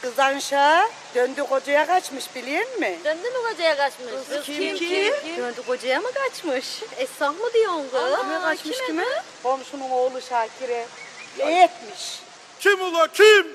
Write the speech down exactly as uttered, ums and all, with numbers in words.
Kız Anşa döndü kocaya kaçmış biliyor musun? Döndü mü kocaya kaçmış? Kız kim, kim? Döndü kocaya mı kaçmış? Esnaf mı diyorsun kız? Kime kaçmış kime? Komşunun oğlu Şakir'e. Ne etmiş? Kim ula kim?